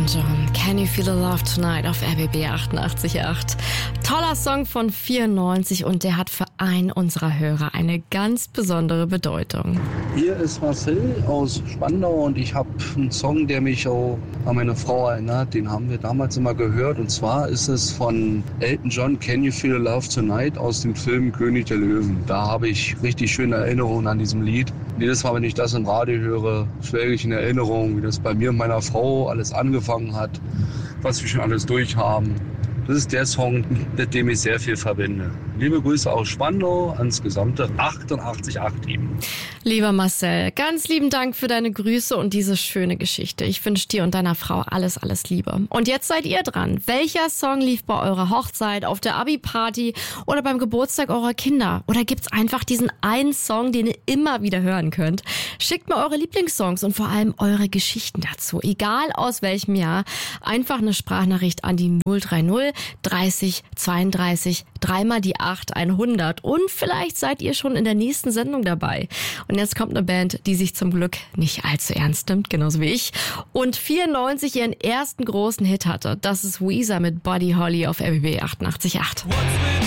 Elton John, Can You Feel the Love Tonight auf RBB 88.8. Toller Song von 94 und der hat für einen unserer Hörer eine ganz besondere Bedeutung. Hier ist Marcel aus Spandau und ich habe einen Song, der mich auch an meine Frau erinnert. Den haben wir damals immer gehört und zwar ist es von Elton John, Can You Feel the Love Tonight aus dem Film König der Löwen. Da habe ich richtig schöne Erinnerungen an diesem Lied. Jedes Mal, wenn ich das im Radio höre, schwelge ich in Erinnerung, wie das bei mir und meiner Frau alles angefangen hat, was wir schon alles durchhaben. Das ist der Song, mit dem ich sehr viel verbinde. Liebe Grüße aus Spandau ans gesamte 88.8-Team. Lieber Marcel, ganz lieben Dank für deine Grüße und diese schöne Geschichte. Ich wünsche dir und deiner Frau alles, alles Liebe. Und jetzt seid ihr dran. Welcher Song lief bei eurer Hochzeit, auf der Abi-Party oder beim Geburtstag eurer Kinder? Oder gibt's einfach diesen einen Song, den ihr immer wieder hören könnt? Schickt mir eure Lieblingssongs und vor allem eure Geschichten dazu. Egal aus welchem Jahr. Einfach eine Sprachnachricht an die 030 30 32 3 die 8 100 und vielleicht seid ihr schon in der nächsten Sendung dabei. Und jetzt kommt eine Band, die sich zum Glück nicht allzu ernst nimmt, genauso wie ich, und 94 ihren ersten großen Hit hatte. Das ist Weezer mit Buddy Holly auf RBB 88.8.